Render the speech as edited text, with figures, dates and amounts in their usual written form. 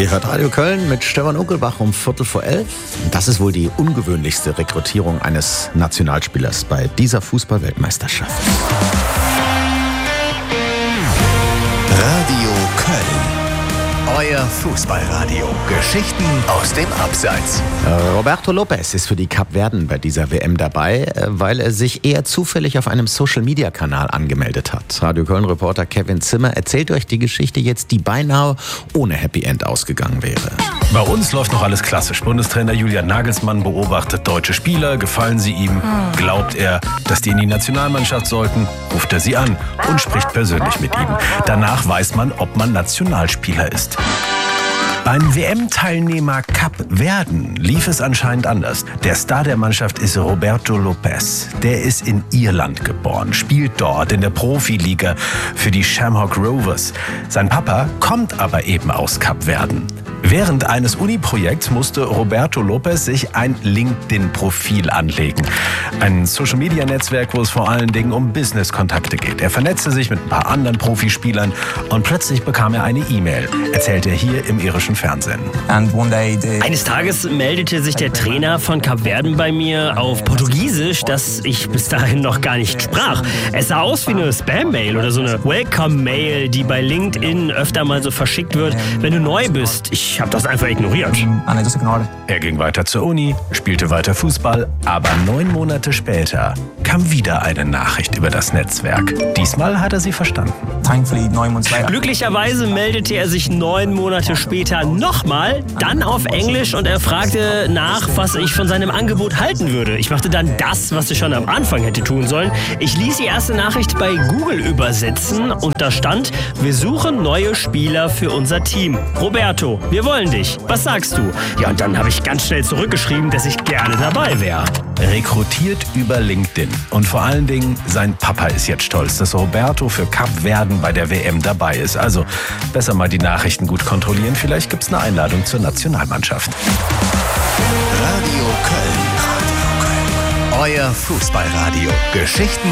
Ihr hört Radio Köln mit Stefan Unkelbach um 11:15. Das ist wohl die ungewöhnlichste Rekrutierung eines Nationalspielers bei dieser Fußball-Weltmeisterschaft. Radio Köln. Euer Fußballradio. Geschichten aus dem Abseits. Roberto Lopez ist für die Kapverden bei dieser WM dabei, weil er sich eher zufällig auf einem Social-Media-Kanal angemeldet hat. Radio Köln-Reporter Kevin Zimmer erzählt euch die Geschichte jetzt, die beinahe ohne Happy End ausgegangen wäre. Bei uns läuft noch alles klassisch. Bundestrainer Julian Nagelsmann beobachtet deutsche Spieler. Gefallen sie ihm? Glaubt er, dass die in die Nationalmannschaft sollten? Ruft er sie an und spricht persönlich mit ihnen. Danach weiß man, ob man Nationalspieler ist. Beim WM-Teilnehmer Kapverden lief es anscheinend anders. Der Star der Mannschaft ist Roberto Lopez. Der ist in Irland geboren, spielt dort in der Profiliga für die Shamrock Rovers. Sein Papa kommt aber eben aus Kapverden. Während eines Uni-Projekts musste Roberto Lopez sich ein LinkedIn-Profil anlegen. Ein Social-Media-Netzwerk, wo es vor allen Dingen um Business-Kontakte geht. Er vernetzte sich mit ein paar anderen Profispielern und plötzlich bekam er eine E-Mail, erzählt er hier im irischen Fernsehen. Eines Tages meldete sich der Trainer von Kapverden bei mir auf Portugiesisch, das ich bis dahin noch gar nicht sprach. Es sah aus wie eine Spam-Mail oder so eine Welcome-Mail, die bei LinkedIn öfter mal so verschickt wird, wenn du neu bist. Ich habe das einfach ignoriert. Er ging weiter zur Uni, spielte weiter Fußball, aber 9 Monate später kam wieder eine Nachricht über das Netzwerk. Diesmal hat er sie verstanden. Glücklicherweise meldete er sich 9 Monate später nochmal, dann auf Englisch, und er fragte nach, was ich von seinem Angebot halten würde. Ich machte dann das, was ich schon am Anfang hätte tun sollen. Ich ließ die erste Nachricht bei Google übersetzen und da stand: Wir suchen neue Spieler für unser Team. Roberto, wir wollen dich. Was sagst du? Ja, und dann habe ich ganz schnell zurückgeschrieben, dass ich gerne dabei wäre. Rekrutiert über LinkedIn. Und vor allen Dingen, sein Papa ist jetzt stolz, dass Roberto für Kapverden bei der WM dabei ist. Also besser mal die Nachrichten gut kontrollieren. Vielleicht gibt es eine Einladung zur Nationalmannschaft. Radio Köln. Euer Fußballradio. Geschichten